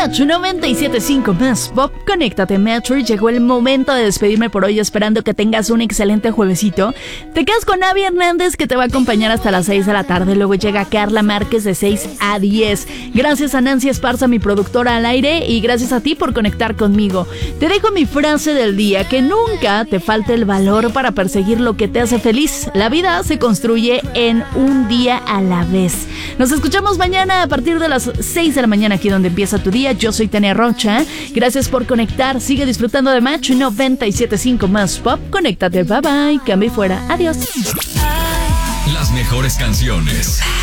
Match 97.5 más Pop. Conéctate, Metro. Llegó el momento de despedirme por hoy, esperando que tengas un excelente juevesito. Te quedas con Abby Hernández, que te va a acompañar hasta las 6 de la tarde. Luego llega Carla Márquez de 6 a 10. Gracias a Nancy Esparza, mi productora al aire, y gracias a ti por conectar conmigo. Te dejo mi frase del día: que nunca te falte el valor para perseguir lo que te hace feliz. La vida se construye en un día a la vez. Nos escuchamos mañana a partir de las 6 de la mañana, aquí donde empieza tu día. Yo soy Tania Rocha. Gracias por conectar. Sigue disfrutando de Match 97.5 más Pop. Conéctate. Bye bye. Cambio y fuera. Adiós. Las mejores canciones.